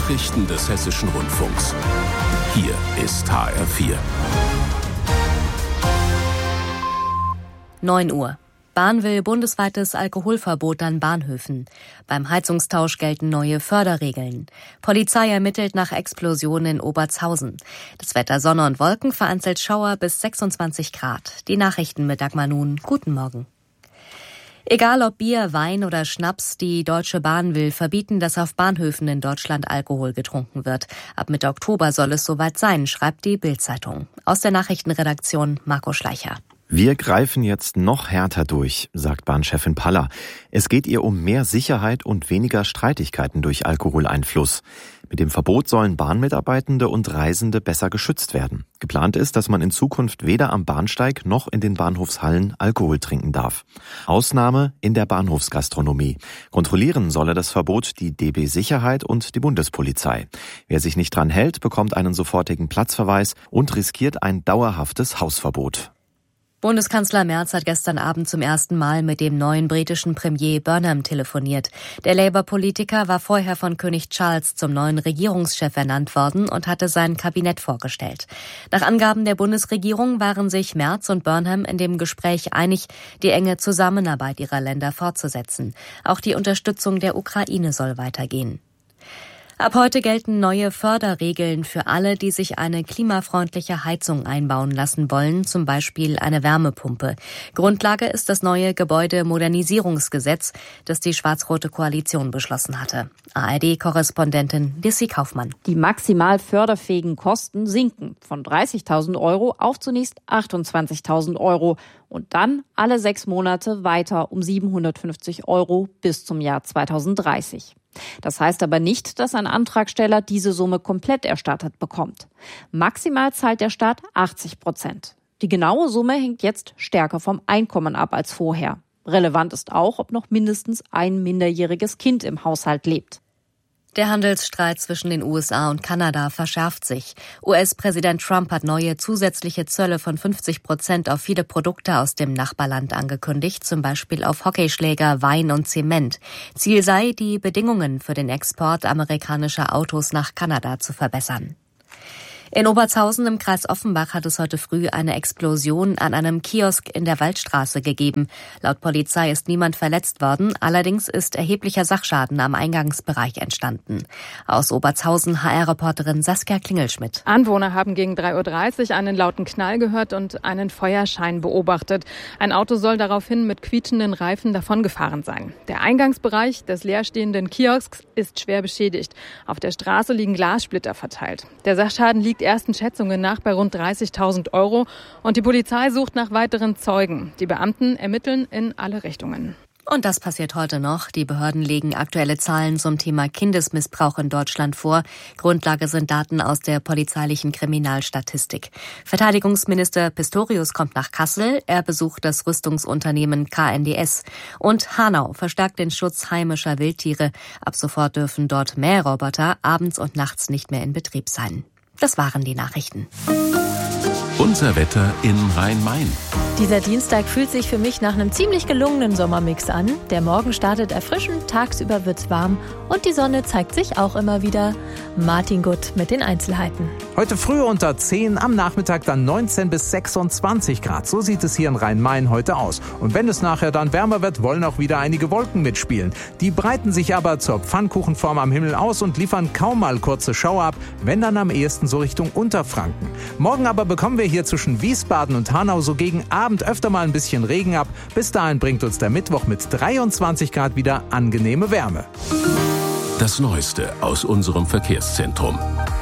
Nachrichten des Hessischen Rundfunks. Hier ist HR4. 9 Uhr. Bahn will bundesweites Alkoholverbot an Bahnhöfen. Beim Heizungstausch gelten neue Förderregeln. Polizei ermittelt nach Explosion in Obertshausen. Das Wetter Sonne und Wolken, vereinzelt Schauer bis 26 Grad. Die Nachrichten mit Dagmar Nun. Guten Morgen. Egal ob Bier, Wein oder Schnaps, die Deutsche Bahn will verbieten, dass auf Bahnhöfen in Deutschland Alkohol getrunken wird. Ab Mitte Oktober soll es soweit sein, schreibt die Bild-Zeitung. Aus der Nachrichtenredaktion Marco Schleicher. Wir greifen jetzt noch härter durch, sagt Bahnchefin Paller. Es geht ihr um mehr Sicherheit und weniger Streitigkeiten durch Alkoholeinfluss. Mit dem Verbot sollen Bahnmitarbeitende und Reisende besser geschützt werden. Geplant ist, dass man in Zukunft weder am Bahnsteig noch in den Bahnhofshallen Alkohol trinken darf. Ausnahme in der Bahnhofsgastronomie. Kontrollieren solle das Verbot die DB Sicherheit und die Bundespolizei. Wer sich nicht dran hält, bekommt einen sofortigen Platzverweis und riskiert ein dauerhaftes Hausverbot. Bundeskanzler Merz hat gestern Abend zum ersten Mal mit dem neuen britischen Premier Burnham telefoniert. Der Labour-Politiker war vorher von König Charles zum neuen Regierungschef ernannt worden und hatte sein Kabinett vorgestellt. Nach Angaben der Bundesregierung waren sich Merz und Burnham in dem Gespräch einig, die enge Zusammenarbeit ihrer Länder fortzusetzen. Auch die Unterstützung der Ukraine soll weitergehen. Ab heute gelten neue Förderregeln für alle, die sich eine klimafreundliche Heizung einbauen lassen wollen, zum Beispiel eine Wärmepumpe. Grundlage ist das neue Gebäudemodernisierungsgesetz, das die schwarz-rote Koalition beschlossen hatte. ARD-Korrespondentin Lissy Kaufmann. Die maximal förderfähigen Kosten sinken von 30.000 € auf zunächst 28.000 € und dann alle 6 Monate weiter um 750 € bis zum Jahr 2030. Das heißt aber nicht, dass ein Antragsteller diese Summe komplett erstattet bekommt. Maximal zahlt der Staat 80%. Die genaue Summe hängt jetzt stärker vom Einkommen ab als vorher. Relevant ist auch, ob noch mindestens ein minderjähriges Kind im Haushalt lebt. Der Handelsstreit zwischen den USA und Kanada verschärft sich. US-Präsident Trump hat neue zusätzliche Zölle von 50% auf viele Produkte aus dem Nachbarland angekündigt, zum Beispiel auf Hockeyschläger, Wein und Zement. Ziel sei, die Bedingungen für den Export amerikanischer Autos nach Kanada zu verbessern. In Obertshausen im Kreis Offenbach hat es heute früh eine Explosion an einem Kiosk in der Waldstraße gegeben. Laut Polizei ist niemand verletzt worden, allerdings ist erheblicher Sachschaden am Eingangsbereich entstanden. Aus Obertshausen HR-Reporterin Saskia Klingelschmidt. Anwohner haben gegen 3:30 Uhr einen lauten Knall gehört und einen Feuerschein beobachtet. Ein Auto soll daraufhin mit quietschenden Reifen davongefahren sein. Der Eingangsbereich des leerstehenden Kiosks ist schwer beschädigt. Auf der Straße liegen Glassplitter verteilt. Der Sachschaden liegt ersten Schätzungen nach bei rund 30.000 € und die Polizei sucht nach weiteren Zeugen. Die Beamten ermitteln in alle Richtungen. Und das passiert heute noch. Die Behörden legen aktuelle Zahlen zum Thema Kindesmissbrauch in Deutschland vor. Grundlage sind Daten aus der polizeilichen Kriminalstatistik. Verteidigungsminister Pistorius kommt nach Kassel. Er besucht das Rüstungsunternehmen KNDS. Und Hanau verstärkt den Schutz heimischer Wildtiere. Ab sofort dürfen dort Mähroboter abends und nachts nicht mehr in Betrieb sein. Das waren die Nachrichten. Unser Wetter in Rhein-Main. Dieser Dienstag fühlt sich für mich nach einem ziemlich gelungenen Sommermix an. Der Morgen startet erfrischend, tagsüber wird's warm und die Sonne zeigt sich auch immer wieder. Martin Gutt mit den Einzelheiten. Heute früh unter 10, am Nachmittag dann 19 bis 26 Grad. So sieht es hier in Rhein-Main heute aus. Und wenn es nachher dann wärmer wird, wollen auch wieder einige Wolken mitspielen. Die breiten sich aber zur Pfannkuchenform am Himmel aus und liefern kaum mal kurze Schauer ab, wenn dann am ehesten so Richtung Unterfranken. Morgen aber bekommen wir hier zwischen Wiesbaden und Hanau so gegen Abend öfter mal ein bisschen Regen ab. Bis dahin bringt uns der Mittwoch mit 23 Grad wieder angenehme Wärme. Das Neueste aus unserem Verkehrszentrum.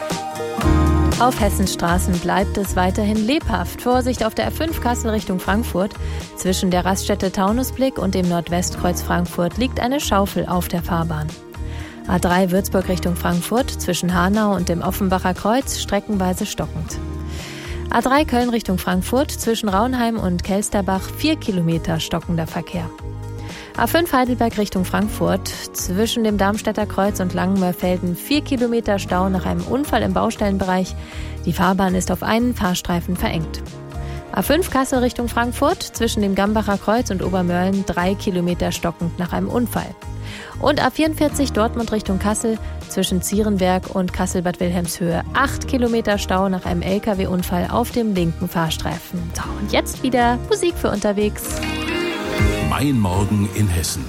Auf Hessenstraßen bleibt es weiterhin lebhaft. Vorsicht auf der A5 Kassel Richtung Frankfurt. Zwischen der Raststätte Taunusblick und dem Nordwestkreuz Frankfurt liegt eine Schaufel auf der Fahrbahn. A3 Würzburg Richtung Frankfurt. Zwischen Hanau und dem Offenbacher Kreuz streckenweise stockend. A3 Köln Richtung Frankfurt, zwischen Raunheim und Kelsterbach 4 Kilometer stockender Verkehr. A5 Heidelberg Richtung Frankfurt, zwischen dem Darmstädter Kreuz und Langenmörfelden 4 Kilometer Stau nach einem Unfall im Baustellenbereich. Die Fahrbahn ist auf einen Fahrstreifen verengt. A5 Kassel Richtung Frankfurt, zwischen dem Gambacher Kreuz und Obermörlen 3 Kilometer stockend nach einem Unfall. Und A44 Dortmund Richtung Kassel zwischen Zierenberg und Kassel-Bad Wilhelmshöhe. 8 Kilometer Stau nach einem LKW-Unfall auf dem linken Fahrstreifen. So, und jetzt wieder Musik für unterwegs. Mein Morgen in Hessen.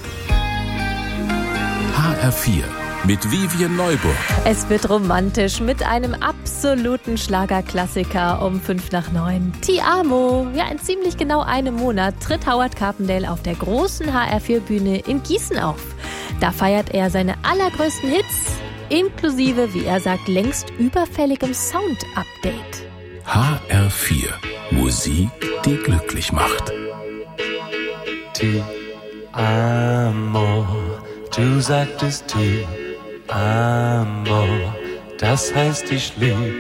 HR4 mit Vivien Neuburg. Es wird romantisch mit einem absoluten Schlagerklassiker um 8:55. Ti amo. Ja, in ziemlich genau einem Monat tritt Howard Carpendale auf der großen HR4-Bühne in Gießen auf. Da feiert er seine allergrößten Hits, inklusive, wie er sagt, längst überfälligem Sound-Update. HR4. Musik, die glücklich macht. Ti amo. Du sagtest Ti amo. Das heißt, ich lieb